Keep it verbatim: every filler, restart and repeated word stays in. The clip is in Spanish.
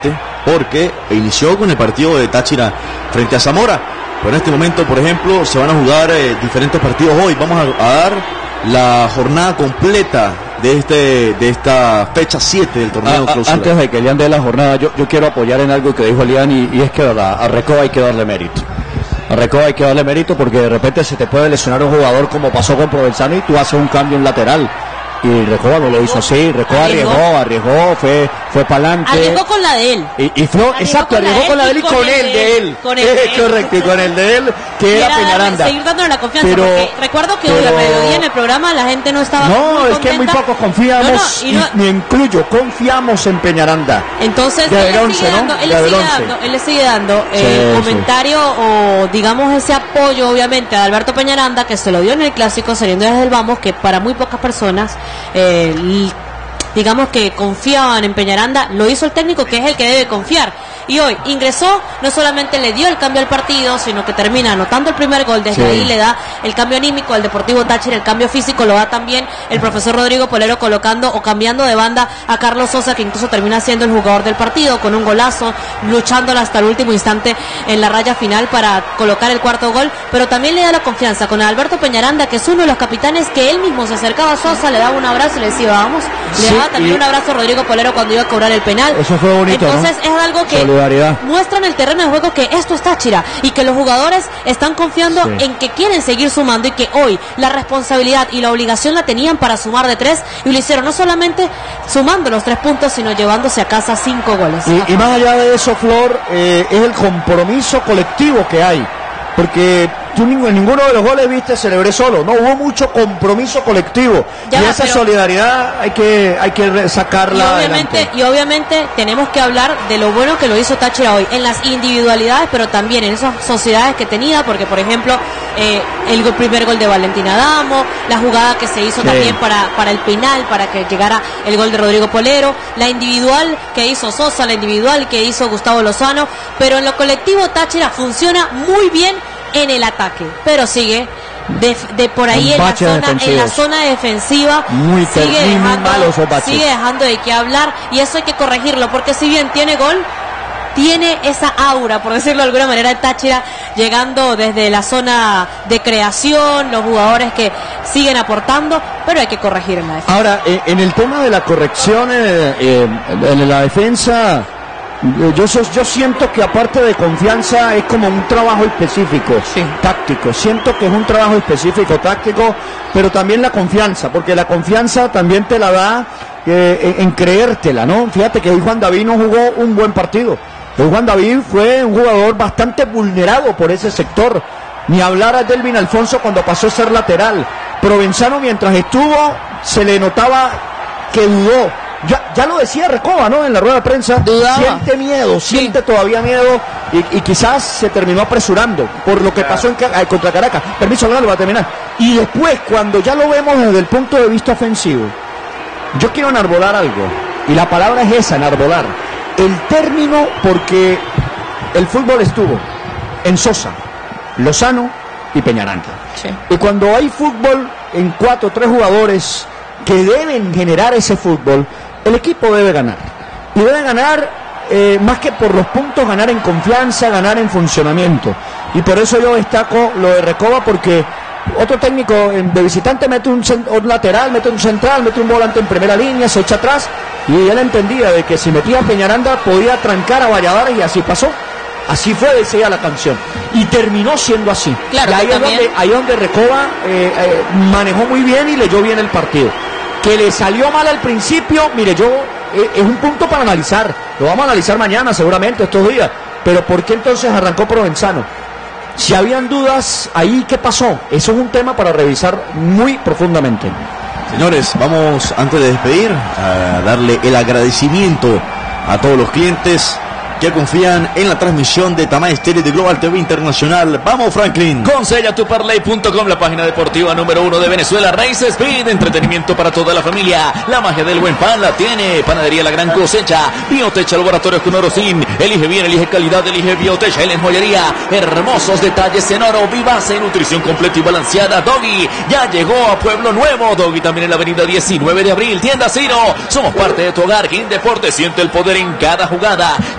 porque inició con el partido de Táchira frente a Zamora, pero en este momento, por ejemplo, se van a jugar eh, diferentes partidos hoy. Vamos a, a dar la jornada completa de este de esta fecha siete del torneo ah, clausura. Antes de que Elian dé la jornada, yo, yo quiero apoyar en algo que dijo Elian, y, y es que a, a Recoba hay que darle mérito. A Recoba hay que darle mérito porque de repente se te puede lesionar un jugador como pasó con Provenzano y tú haces un cambio en lateral. Y Recoba no lo hizo así, Recoba arriesgó, arriesgó, arriesgó fue fue para adelante. Arriesgó con la de él. Y, y fue, exacto, arriesgó con la de él y con el de él. Con el de él. Correcto, y con el de él, que era Peñaranda. Seguir dándole la confianza, pero, porque recuerdo que pero, hoy a mediodía en el programa la gente no estaba No, muy es que muy poco confiamos, no, no, y no, y me incluyo, confiamos en Peñaranda. Entonces, de él, le once, sigue dando, ¿no? él, le sigue dando, él le sigue dando sí, eh, sí. comentario o digamos ese apoyo, obviamente, a Alberto Peñaranda, que se lo dio en el clásico saliendo desde el Vamos, que para muy pocas personas eh, digamos que confiaban en Peñaranda. Lo hizo el técnico, que es el que debe confiar, y hoy ingresó, no solamente le dio el cambio al partido, sino que termina anotando el primer gol. Desde sí. ahí le da el cambio anímico al Deportivo Táchira, el cambio físico lo da también el profesor Rodrigo Polero, colocando o cambiando de banda a Carlos Sosa, que incluso termina siendo el jugador del partido, con un golazo, luchándola hasta el último instante en la raya final para colocar el cuarto gol. Pero también le da la confianza con Alberto Peñaranda, que es uno de los capitanes, que él mismo se acercaba a Sosa, le daba un abrazo y le decía vamos, le sí, daba también un abrazo a Rodrigo Polero cuando iba a cobrar el penal. Eso fue bonito, entonces ¿no? Es algo que muestra en el terreno de juego que esto es Táchira y que los jugadores están confiando sí. en que quieren seguir sumando, y que hoy la responsabilidad y la obligación la tenían para sumar de tres, y lo hicieron no solamente sumando los tres puntos, sino llevándose a casa cinco goles. Y, y más allá de eso, Flor, eh, es el compromiso colectivo que hay, porque tú en ninguno de los goles viste celebré solo, no, hubo mucho compromiso colectivo, ya, y esa pero, solidaridad hay que hay que sacarla y obviamente adelante. Y obviamente tenemos que hablar de lo bueno que lo hizo Táchira hoy, en las individualidades, pero también en esas sociedades que tenía, porque por ejemplo eh, el primer gol de Valentín Adamo, la jugada que se hizo sí. también para, para el penal, para que llegara el gol de Rodrigo Polero, la individual que hizo Sosa, la individual que hizo Gustavo Lozano, pero en lo colectivo Táchira funciona muy bien en el ataque, pero sigue de, de por ahí en la, zona, en la zona defensiva muy sigue, muy dejando, sigue dejando de qué hablar, y eso hay que corregirlo, porque si bien tiene gol, tiene esa aura, por decirlo de alguna manera, de Táchira, llegando desde la zona de creación, los jugadores que siguen aportando, pero hay que corregir en la defensa. Ahora, eh, en el tema de la corrección eh, eh, en la defensa, Yo, yo siento que aparte de confianza es como un trabajo específico, sí. táctico. Siento que es un trabajo específico, táctico, pero también la confianza, porque la confianza también te la da eh, en, en creértela, ¿no? Fíjate que hoy Juan David no jugó un buen partido. Hoy Juan David fue un jugador bastante vulnerado por ese sector. Ni hablar a Delvin Alfonso cuando pasó a ser lateral. Provenzano, mientras estuvo, se le notaba que dudó. Ya, ya lo decía Recoba, ¿no? En la rueda de prensa. Dudaba. Siente miedo, siente sí. todavía miedo, y, y quizás se terminó apresurando por lo que pasó en, contra Caracas. Permiso, no lo va a terminar. Y después, cuando ya lo vemos desde el punto de vista ofensivo, yo quiero enarbolar algo, y la palabra es esa, enarbolar. El término, porque el fútbol estuvo en Sosa, Lozano y Peñaranda. Sí. Y cuando hay fútbol en cuatro o tres jugadores que deben generar ese fútbol, el equipo debe ganar, y debe ganar eh, más que por los puntos, ganar en confianza, ganar en funcionamiento. Y por eso yo destaco lo de Recoba, porque otro técnico de visitante mete un, un lateral, mete un central, mete un volante en primera línea, se echa atrás, y él entendía de que si metía a Peñaranda podía trancar a Valladares, y así pasó. Así fue, decía la canción, y terminó siendo así. Claro, y ahí es donde, ahí donde Recoba eh, eh, manejó muy bien y leyó bien el partido. Que le salió mal al principio, mire, yo eh, es un punto para analizar, lo vamos a analizar mañana seguramente, estos días, pero ¿por qué entonces arrancó Provenzano? Si habían dudas ahí, ¿qué pasó? Eso es un tema para revisar muy profundamente. Señores, vamos, antes de despedir, a darle el agradecimiento a todos los clientes que confían en la transmisión de Tamay Stereo de Global T V Internacional. Vamos, Franklin. Con sella tu parlay punto com, la página deportiva número uno de Venezuela. Race Speed, entretenimiento para toda la familia. La magia del buen pan la tiene Panadería La Gran Cosecha. Biotech Laboratorios con Orosin. Elige bien, elige calidad, elige Biotech. Helen Joyería. Hermosos detalles en oro. Vivase, nutrición completa y balanceada. Doggy ya llegó a Pueblo Nuevo. Doggy también en la avenida diecinueve de abril. Tienda Ciro. Somos parte de tu hogar. King Deportes siente el poder en cada jugada.